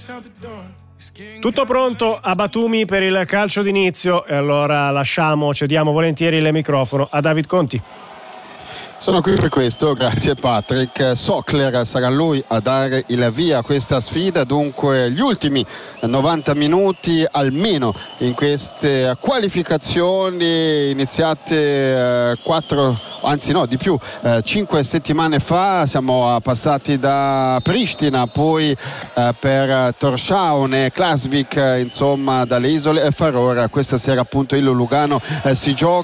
Tutto pronto a Batumi per il calcio d'inizio e allora cediamo volentieri il microfono a David Conti. Sono qui per questo, grazie Patrick. Sochler sarà lui a dare il via a questa sfida, dunque gli ultimi 90 minuti almeno in queste qualificazioni iniziate 5 settimane fa. Siamo passati da Pristina, poi per Tórshavn e Klaksvik, insomma dalle isole Faroe. Questa sera appunto il Lugano si gioca